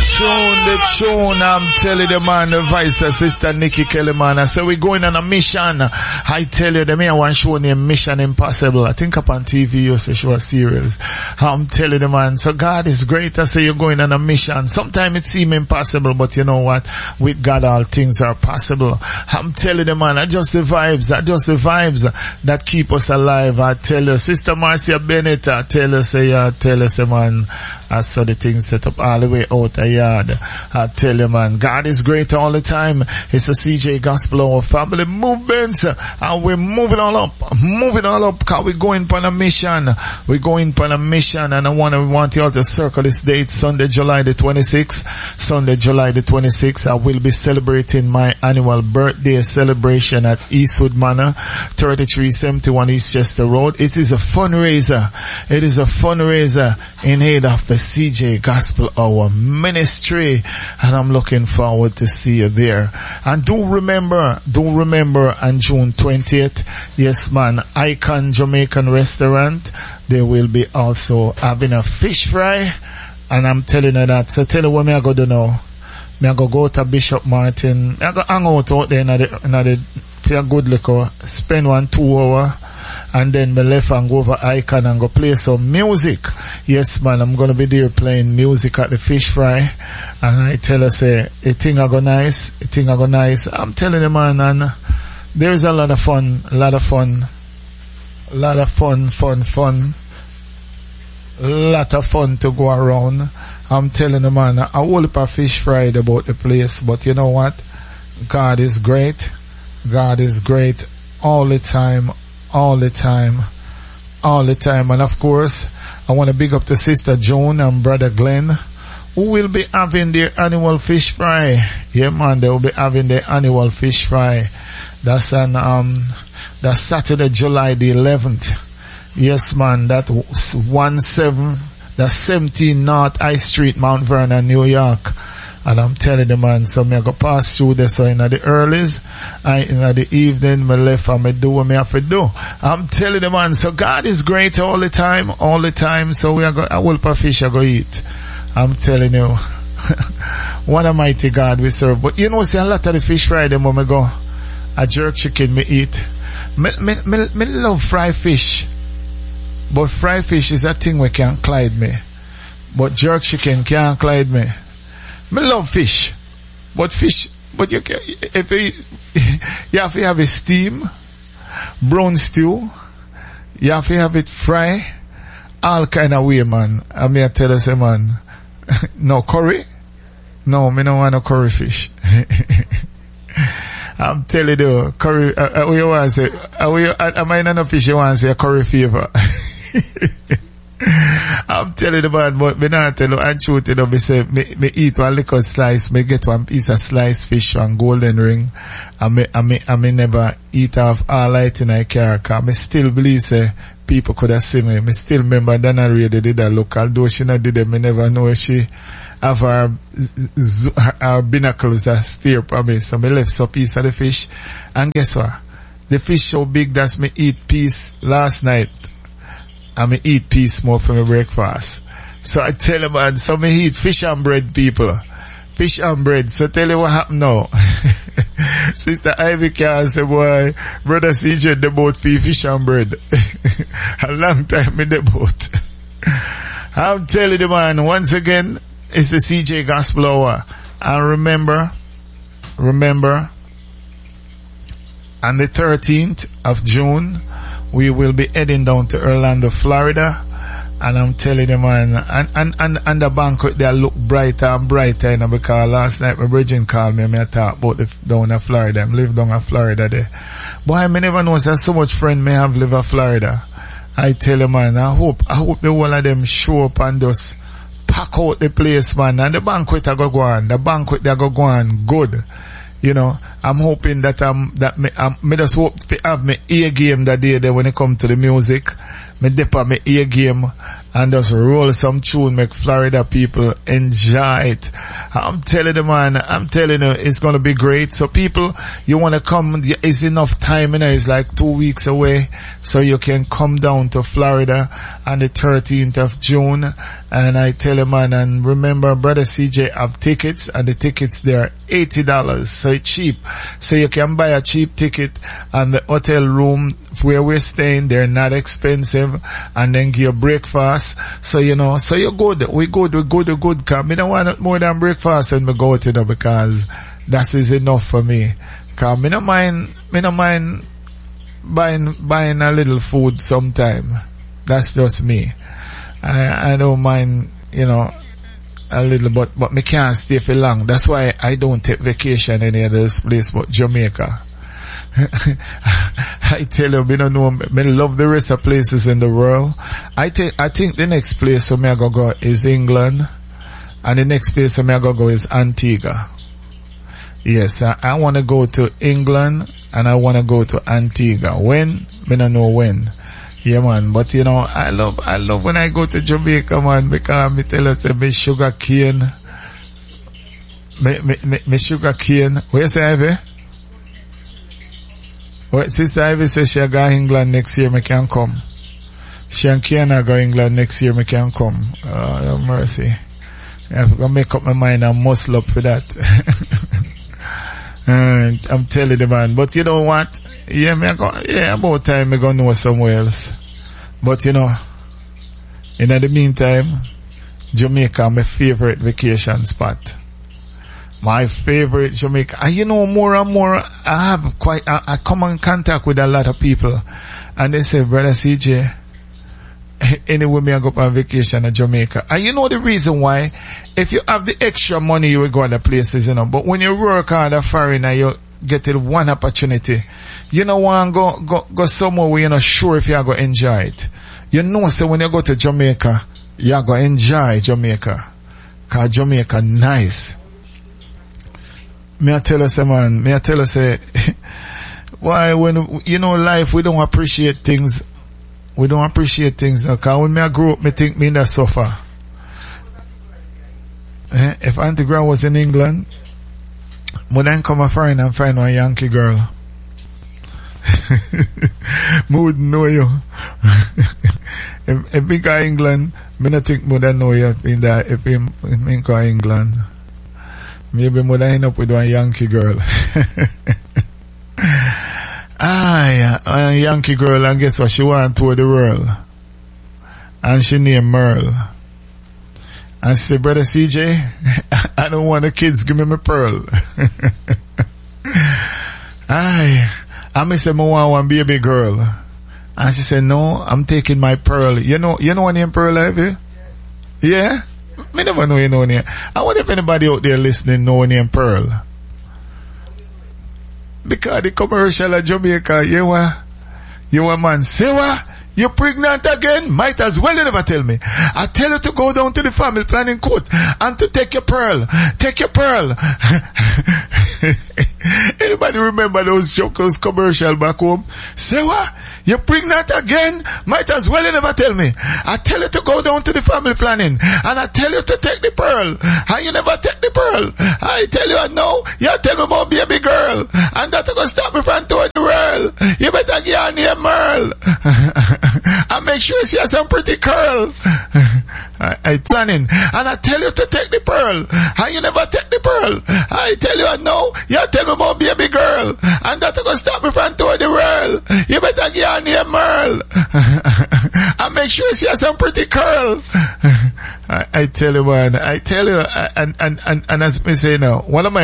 tune, I'm telling the man, the vice sister Nikki Kelly, man. I said we're going on a mission. I tell you, the man one show named Mission Impossible. I think up on TV you say she was serious. I'm telling the man, so God is great. I say you're going on a mission. Sometimes it seems impossible, but you know what? With God all things are possible. I'm telling the man, adjust the vibes that keep us alive. I tell you, Sister Marcia Bennett, I tell you, say man, I saw the thing set up all the way out the yard. I tell you, man, God is great all the time. It's a CJ Gospel, our family movements, and we're moving all up, cause we're going on a mission. We're going on a mission, and I want you all to circle this date, Sunday, July the 26th. I will be celebrating my annual birthday celebration at Eastwood Manor, 3371 Eastchester Road. It is a fundraiser in aid of the CJ Gospel Hour Ministry, and I'm looking forward to see you there. And do remember on June 20th, yes man, Icon Jamaican Restaurant, they will be also having a fish fry, and I'm telling you that. So tell you what me I go do now. Me I go to Bishop Martin, I go hang out there in the for a good liquor, spend 1-2 hours, and then me left and go over Icon and go play some music. Yes man, I'm gonna be there playing music at the fish fry, and I tell her say, a thing I go nice. I'm telling you man, and there's a lot of fun, a lot of fun to go around. I'm telling you man, a whole heap of fish fried about the place, but you know what? God is great all the time. And of course, I want to big up to Sister Joan and Brother Glenn, who will be having their annual fish fry. Yeah man, they will be having their annual fish fry. That's on that's Saturday, July the 11th. Yes man, that's 17 North High Street, Mount Vernon, New York. And I'm telling the man, so me I go pass through there, so in the earlies, in the evening, me left and me do what me have to do. I'm telling the man, so God is great all the time, so we are going, a whole of fish I go eat. I'm telling you, what a mighty God we serve. But you know, see a lot of the fish fry them when me go, a jerk chicken me eat. Me love fried fish, but fried fish is a thing we can't clyde me. But jerk chicken can't clyde me. Me love fish, but you can, if you have to have a steam, brown stew, you have to have it fry, all kind of way, man. I mean, I tell you, say, man, no curry, no, me no want no curry fish. I'm telling you, curry, what you want to say, am I not no fish you want to say a curry fever? I'm telling the man, but me not tell you, and truth, you know, me say, me eat one little slice, me get one piece of sliced fish and golden ring, and me never eat off all light in a car, cause me still believe, say, people could have seen me. Me still remember Dana Ray, they did a look, although she not did it, me never know she have her binnacles that steer for me, so me left some piece of the fish, and guess what? The fish so big that me eat piece last night, and me eat piece more for my breakfast. So I tell you, man, so me eat fish and bread, people. Fish and bread. So tell you what happened now. Sister Ivy can say, boy, Brother CJ, the boat for fish and bread. A long time in the boat. I'm telling you, man, once again, it's the CJ Gospel Hour. And remember, on the 13th of June, we will be heading down to Orlando, Florida, and I'm telling you, man, and the banquet there look brighter and brighter, you know, because last night my brethren called me and I talk about down in Florida. I live down in Florida there. Boy, I never know there's so much friend may have live in Florida. I tell you, man, I hope the whole of them show up and just pack out the place, man, and the banquet I go on. The banquet they go on good. You know, I'm hoping that me just hope to have my ear game that day there when it come to the music. Me dip on my ear game and just roll some tune, make Florida people enjoy it. I'm telling you, man, it's gonna be great. So people, you wanna come, it's enough time, it's like 2 weeks away, so you can come down to Florida on the 13th of June. And I tell you, man, and remember, Brother CJ have tickets, and the tickets, they're $80, so it's cheap. So you can buy a cheap ticket, and the hotel room where we're staying, they're not expensive, and then give you breakfast. So so you're good. We good. Cause me don't want more than breakfast when we go to because that is enough for me. Cause me don't mind buying a little food sometime. That's just me. I don't mind, a little, but me can't stay for long. That's why I don't take vacation any other place but Jamaica. I tell you, me don't know, me love the rest of places in the world. I think the next place where me I go is England, and the next place where me I go is Antigua. Yes, I want to go to England, and I want to go to Antigua. When? Me don't know when. Yeah, man, but I love when I go to Jamaica, man, because me tell us me sugar cane. Me sugar cane. Where you say, Ivy? Well, Sister Ivy says she go England next year, me can come. She and Kiana go England next year, me can come. Oh, mercy. I'm gonna make up my mind and muscle up for that. And I'm telling the man, but you know what? About time me gonna know somewhere else. But in the meantime, Jamaica my favorite vacation spot. My favorite Jamaica. And more and more, I come in contact with a lot of people, and they say, Brother CJ, anyway me I go on vacation in Jamaica. And the reason why? If you have the extra money, you will go other places, but when you work hard at foreign and you get one opportunity, you don't want to go somewhere where you're not sure if you're going to enjoy it. So when you go to Jamaica, you're going to enjoy Jamaica. Because Jamaica nice. May I tell you, man, why when, life, we don't appreciate things. We don't appreciate things. Because when I grew up, me think me that suffer. If Auntie Gra was in England, when I come a foreign and find one Yankee girl, me would know you. If we go to England, me not think more than know you if we go to England. Maybe more than end up with one Yankee girl. A Yankee girl, and guess what? She want to tour the world. And she named Merle. And she said, Brother CJ, I don't want the kids, give me my pearl. I me say, I want one baby girl. And she said, no, I'm taking my pearl. You know her name Pearl, have you? Yeah? Me never know you know her name. I wonder if anybody out there listening know her name Pearl. Because the commercial of Jamaica, you want man, say what? You're pregnant again? Might as well you never tell me. I tell you to go down to the family planning court and to take your pearl. Take your pearl. Anybody remember those Chocos commercial back home? Say what? You're pregnant again? Might as well you never tell me. I tell you to go down to the family planning and I tell you to take the pearl. And you never take the pearl. I tell you no. You tell me about baby girl. And that going to stop me from touring the world. You better get her name Merle. And make sure she has some pretty curl. I planning. And I tell you to take the pearl. And you never take the pearl. I tell you no. You tell me about baby girl. And that going to stop me from touring the world. You better get her name Merle. And make sure she has some pretty curl. I tell you, man. I tell you. And as me say now, one of my